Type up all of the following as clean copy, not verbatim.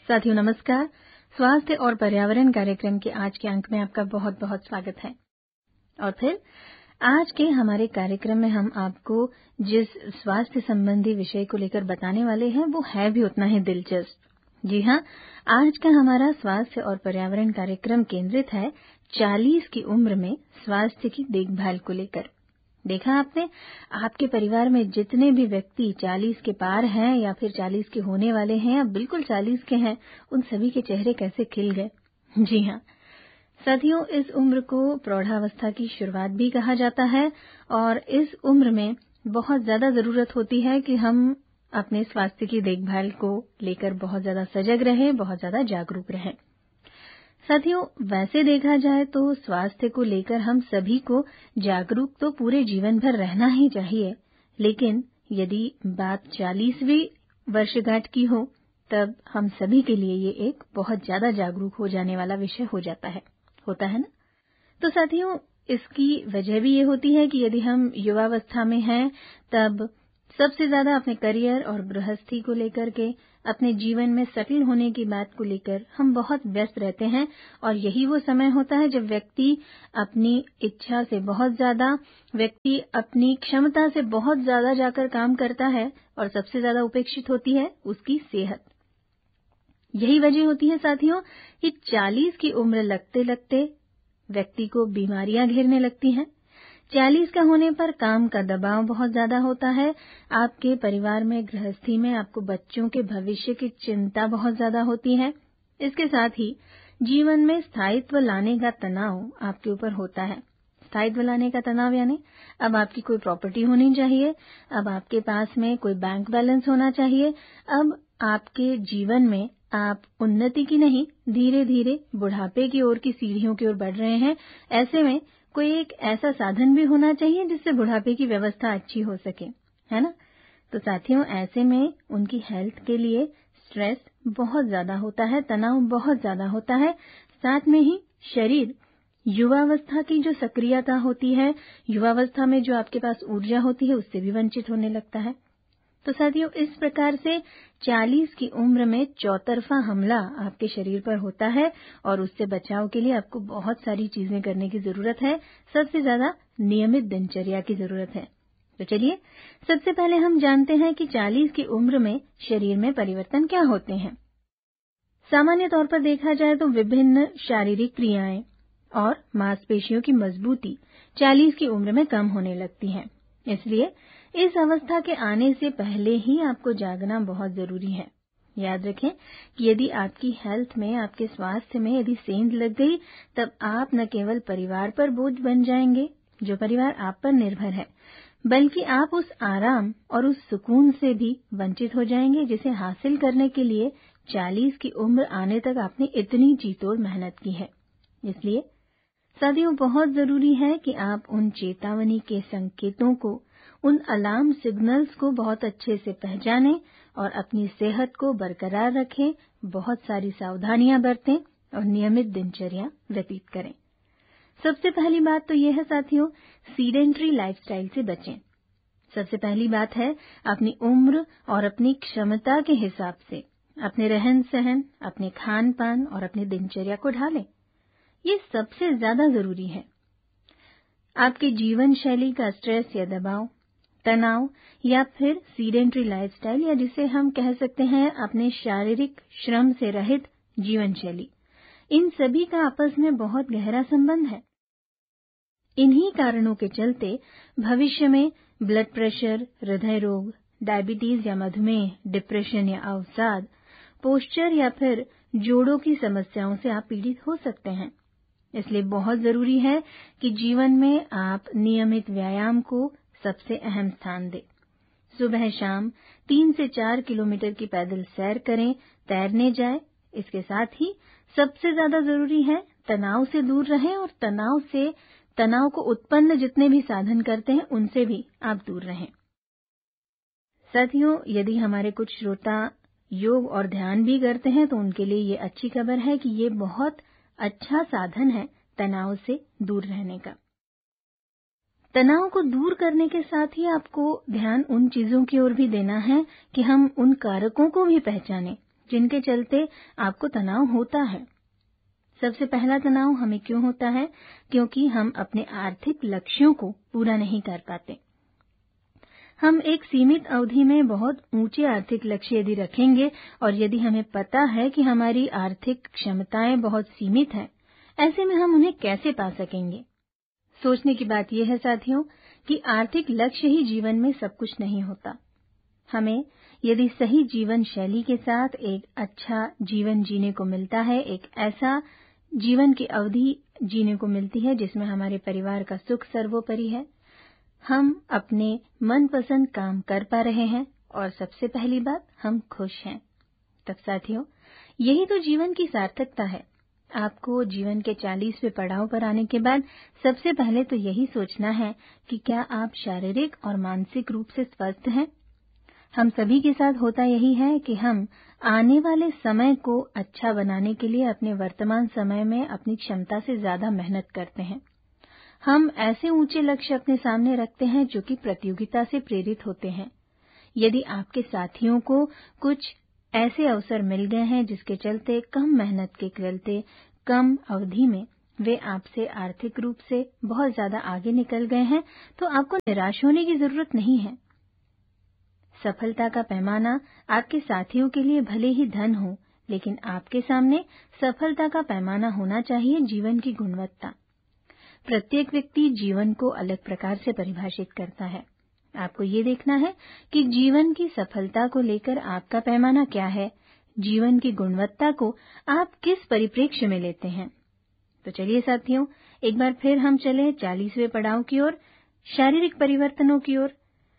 साथियों नमस्कार। स्वास्थ्य और पर्यावरण कार्यक्रम के आज के अंक में आपका बहुत बहुत स्वागत है। और फिर आज के हमारे कार्यक्रम में हम आपको जिस स्वास्थ्य संबंधी विषय को लेकर बताने वाले हैं वो है भी उतना ही दिलचस्प। जी हाँ, आज का हमारा स्वास्थ्य और पर्यावरण कार्यक्रम केंद्रित है 40 की उम्र में स्वास्थ्य की देखभाल को लेकर। देखा आपने, आपके परिवार में जितने भी व्यक्ति 40 के पार हैं या फिर 40 के होने वाले हैं या बिल्कुल 40 के हैं, उन सभी के चेहरे कैसे खिल गए। जी हाँ साथियों, इस उम्र को प्रौढ़ावस्था की शुरुआत भी कहा जाता है और इस उम्र में बहुत ज्यादा जरूरत होती है कि हम अपने स्वास्थ्य की देखभाल को लेकर बहुत ज्यादा सजग रहें, बहुत ज्यादा जागरूक रहें। साथियों, वैसे देखा जाए तो स्वास्थ्य को लेकर हम सभी को जागरूक तो पूरे जीवन भर रहना ही चाहिए, लेकिन यदि बात 40वीं वर्षगांठ की हो तब हम सभी के लिए ये एक बहुत ज्यादा जागरूक हो जाने वाला विषय हो जाता है, होता है ना। तो साथियों, इसकी वजह भी ये होती है कि यदि हम युवावस्था में हैं तब सबसे ज्यादा अपने करियर और गृहस्थी को लेकर के, अपने जीवन में सेटल होने की बात को लेकर हम बहुत व्यस्त रहते हैं और यही वो समय होता है जब व्यक्ति अपनी इच्छा से बहुत ज्यादा, व्यक्ति अपनी क्षमता से बहुत ज्यादा जाकर काम करता है और सबसे ज्यादा उपेक्षित होती है उसकी सेहत। यही वजह होती है साथियों कि 40 की उम्र लगते लगते व्यक्ति को बीमारियां घेरने लगती हैं। 40 का होने पर काम का दबाव बहुत ज्यादा होता है, आपके परिवार में, गृहस्थी में आपको बच्चों के भविष्य की चिंता बहुत ज्यादा होती है। इसके साथ ही जीवन में स्थायित्व लाने का तनाव आपके ऊपर होता है। स्थायित्व लाने का तनाव यानी अब आपकी कोई प्रॉपर्टी होनी चाहिए, अब आपके पास में कोई बैंक बैलेंस होना चाहिए, अब आपके जीवन में आप उन्नति की नहीं, धीरे धीरे बुढ़ापे की ओर की सीढ़ियों की ओर बढ़ रहे हैं। ऐसे में कोई एक ऐसा साधन भी होना चाहिए जिससे बुढ़ापे की व्यवस्था अच्छी हो सके, है ना। तो साथियों, ऐसे में उनकी हेल्थ के लिए स्ट्रेस बहुत ज्यादा होता है, तनाव बहुत ज्यादा होता है। साथ में ही शरीर, युवावस्था की जो सक्रियता होती है, युवावस्था में जो आपके पास ऊर्जा होती है, उससे भी वंचित होने लगता है। तो साथियों, इस प्रकार से 40 की उम्र में चौतरफा हमला आपके शरीर पर होता है और उससे बचाव के लिए आपको बहुत सारी चीजें करने की जरूरत है। सबसे ज्यादा नियमित दिनचर्या की जरूरत है। तो चलिए, सबसे पहले हम जानते हैं कि 40 की उम्र में शरीर में परिवर्तन क्या होते हैं। सामान्य तौर पर देखा जाए तो विभिन्न शारीरिक क्रियाएं और मांसपेशियों की मजबूती 40 की उम्र में कम होने लगती है। इसलिए इस अवस्था के आने से पहले ही आपको जागना बहुत जरूरी है। याद रखें कि यदि आपकी हेल्थ में, आपके स्वास्थ्य में यदि सेंध लग गई तब आप न केवल परिवार पर बोझ बन जाएंगे, जो परिवार आप पर निर्भर है, बल्कि आप उस आराम और उस सुकून से भी वंचित हो जाएंगे जिसे हासिल करने के लिए 40 की उम्र आने तक आपने इतनी जीतोड़ मेहनत की है। इसलिए साथियों, बहुत जरूरी है कि आप उन चेतावनी के संकेतों को, उन अलार्म सिग्नल्स को बहुत अच्छे से पहचानें और अपनी सेहत को बरकरार रखें, बहुत सारी सावधानियां बरतें और नियमित दिनचर्या व्यतीत करें। सबसे पहली बात तो यह है साथियों, सीडेंट्री लाइफस्टाइल से बचें। सबसे पहली बात है अपनी उम्र और अपनी क्षमता के हिसाब से अपने रहन सहन, अपने खान पान और अपनी दिनचर्या को ढालें। ये सबसे ज्यादा जरूरी है। आपके जीवन शैली का स्ट्रेस या दबाव, तनाव या फिर सीडेंट्री लाइफस्टाइल, या जिसे हम कह सकते हैं अपने शारीरिक श्रम से रहित जीवन शैली, इन सभी का आपस में बहुत गहरा संबंध है। इन्हीं कारणों के चलते भविष्य में ब्लड प्रेशर, हृदय रोग, डायबिटीज या मधुमेह, डिप्रेशन या अवसाद, पोस्चर या फिर जोड़ों की समस्याओं से आप पीड़ित हो सकते हैं। इसलिए बहुत जरूरी है कि जीवन में आप नियमित व्यायाम को सबसे अहम स्थान दें। सुबह शाम 3 से 4 किलोमीटर की पैदल सैर करें, तैरने जाएं। इसके साथ ही सबसे ज्यादा जरूरी है तनाव से दूर रहें और तनाव को उत्पन्न जितने भी साधन करते हैं उनसे भी आप दूर रहें। साथियों, यदि हमारे कुछ श्रोता योग और ध्यान भी करते हैं तो उनके लिए ये अच्छी खबर है कि ये बहुत अच्छा साधन है तनाव से दूर रहने का। तनाव को दूर करने के साथ ही आपको ध्यान उन चीजों की ओर भी देना है कि हम उन कारकों को भी पहचानें जिनके चलते आपको तनाव होता है। सबसे पहला तनाव हमें क्यों होता है? क्योंकि हम अपने आर्थिक लक्ष्यों को पूरा नहीं कर पाते। हम एक सीमित अवधि में बहुत ऊंचे आर्थिक लक्ष्य यदि रखेंगे और यदि हमें पता है कि हमारी आर्थिक क्षमताएं बहुत सीमित हैं, ऐसे में हम उन्हें कैसे पा सकेंगे? सोचने की बात यह है साथियों कि आर्थिक लक्ष्य ही जीवन में सब कुछ नहीं होता। हमें यदि सही जीवन शैली के साथ एक अच्छा जीवन जीने को मिलता है, एक ऐसा जीवन की अवधि जीने को मिलती है जिसमें हमारे परिवार का सुख सर्वोपरि है, हम अपने मनपसंद काम कर पा रहे हैं और सबसे पहली बात हम खुश हैं, तब साथियों यही तो जीवन की सार्थकता है। आपको जीवन के 40वें पड़ाव पर आने के बाद सबसे पहले तो यही सोचना है कि क्या आप शारीरिक और मानसिक रूप से स्वस्थ हैं। हम सभी के साथ होता यही है कि हम आने वाले समय को अच्छा बनाने के लिए अपने वर्तमान समय में अपनी क्षमता से ज्यादा मेहनत करते हैं। हम ऐसे ऊंचे लक्ष्य अपने सामने रखते हैं जो कि प्रतियोगिता से प्रेरित होते हैं। यदि आपके साथियों को कुछ ऐसे अवसर मिल गए हैं जिसके चलते कम मेहनत के चलते कम अवधि में वे आपसे आर्थिक रूप से बहुत ज्यादा आगे निकल गए हैं, तो आपको निराश होने की जरूरत नहीं है। सफलता का पैमाना आपके साथियों के लिए भले ही धन हो, लेकिन आपके सामने सफलता का पैमाना होना चाहिए जीवन की गुणवत्ता। प्रत्येक व्यक्ति जीवन को अलग प्रकार से परिभाषित करता है। आपको ये देखना है कि जीवन की सफलता को लेकर आपका पैमाना क्या है, जीवन की गुणवत्ता को आप किस परिप्रेक्ष्य में लेते हैं। तो चलिए साथियों, एक बार फिर हम चले 40वें पड़ाव की ओर, शारीरिक परिवर्तनों की ओर।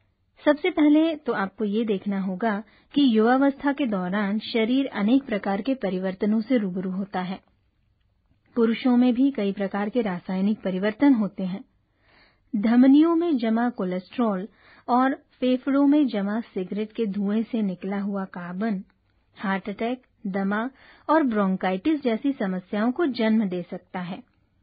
सबसे पहले तो आपको ये देखना होगा कि युवावस्था के दौरान शरीर अनेक प्रकार के परिवर्तनों से रूबरू होता है। पुरुषों में भी कई प्रकार के रासायनिक परिवर्तन होते हैं। धमनियों में जमा कोलेस्ट्रॉल और फेफड़ों में जमा सिगरेट के धुएं से निकला हुआ कार्बन हार्ट अटैक, दमा और ब्रोंकाइटिस जैसी समस्याओं को जन्म दे सकता है।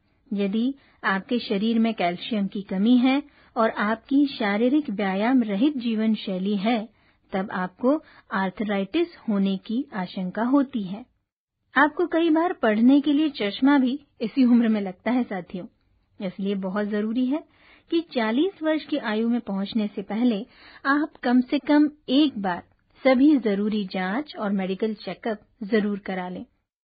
यदि आपके शरीर में कैल्शियम की कमी है और आपकी शारीरिक व्यायाम रहित जीवन शैली है, तब आपको आर्थराइटिस होने की आशंका होती है। आपको कई बार पढ़ने के लिए चश्मा भी इसी उम्र में लगता है साथियों। इसलिए बहुत जरूरी है कि 40 वर्ष की आयु में पहुंचने से पहले आप कम से कम एक बार सभी जरूरी जांच और मेडिकल चेकअप जरूर करा लें।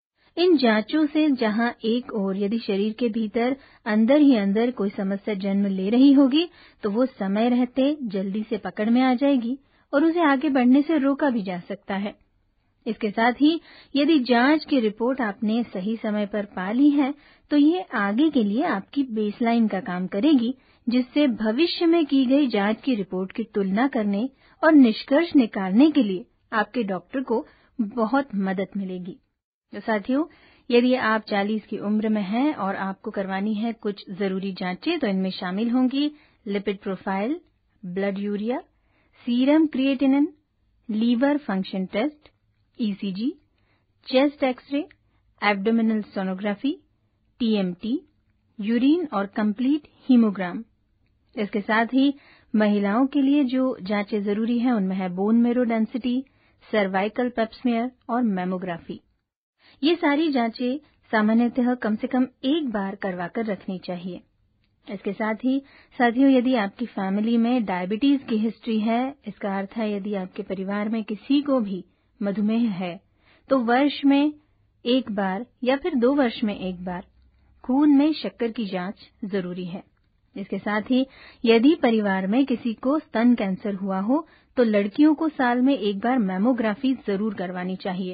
इन जांचों से जहां एक ओर यदि शरीर के भीतर अंदर ही अंदर कोई समस्या जन्म ले रही होगी, तो वो समय रहते जल्दी से पकड़ में आ जाएगी और उसे आगे बढ़ने से रोका भी जा सकता है। इसके साथ ही यदि जांच की रिपोर्ट आपने सही समय पर पा ली है, तो ये आगे के लिए आपकी बेसलाइन का काम करेगी, जिससे भविष्य में की गई जांच की रिपोर्ट की तुलना करने और निष्कर्ष निकालने के लिए आपके डॉक्टर को बहुत मदद मिलेगी। तो साथियों, यदि आप 40 की उम्र में हैं और आपको करवानी है कुछ जरूरी जांचें, तो इनमें शामिल होंगी lipid profile, blood urea, serum creatinine, liver function test, ECG, chest x ray, abdominal sonography, TMT, urine और कंप्लीट हीमोग्राम। इसके साथ ही महिलाओं के लिए जो जांचें जरूरी हैं उनमें है bone marrow density, cervical Pap smear और मैमोग्राफी। ये सारी जांचें सामान्यतः कम से कम एक बार करवाकर रखनी चाहिए। इसके साथ ही साथियों, यदि आपकी फैमिली में डायबिटीज की हिस्ट्री है, इसका अर्थ है यदि आपके परिवार में किसी को भी मधुमेह है, तो वर्ष में एक बार या फिर 2 वर्ष में एक बार खून में शक्कर की जांच जरूरी है। इसके साथ ही यदि परिवार में किसी को स्तन कैंसर हुआ हो, तो लड़कियों को साल में एक बार मैमोग्राफी जरूर करवानी चाहिए।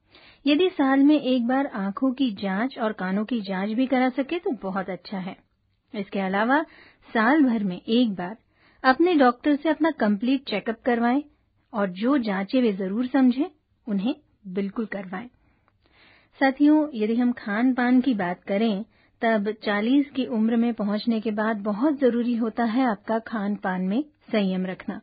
यदि साल में एक बार आंखों की जांच और कानों की जांच भी करा सके तो बहुत अच्छा है। इसके अलावा साल भर में एक बार अपने डॉक्टर से अपना कंप्लीट चेकअप करवाएं और जो जांचें वे जरूर समझें उन्हें बिल्कुल करवाएं। साथियों, यदि हम खान पान की बात करें, तब 40 की उम्र में पहुंचने के बाद बहुत जरूरी होता है आपका खान पान में संयम रखना।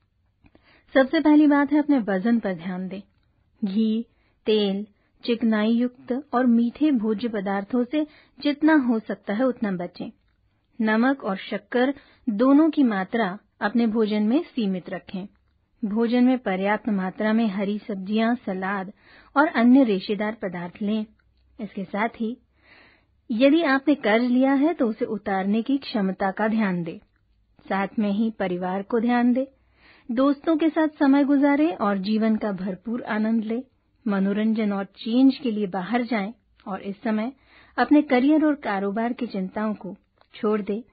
सबसे पहली बात है अपने वजन पर ध्यान दें। घी, तेल, चिकनाई युक्त और मीठे भोज्य पदार्थों से जितना हो सकता है उतना बचें। नमक और शक्कर दोनों की मात्रा अपने भोजन में सीमित रखें। भोजन में पर्याप्त मात्रा में हरी सब्जियां, सलाद और अन्य रेशेदार पदार्थ लें। इसके साथ ही यदि आपने कर्ज लिया है तो उसे उतारने की क्षमता का ध्यान दें। साथ में ही परिवार को ध्यान दें, दोस्तों के साथ समय गुजारें और जीवन का भरपूर आनंद लें। मनोरंजन और चेंज के लिए बाहर जाएं और इस समय अपने करियर और कारोबार की चिंताओं को छोड़ दें।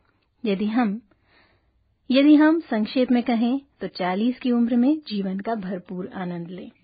यदि हम संक्षेप में कहें तो 40 की उम्र में जीवन का भरपूर आनंद लें।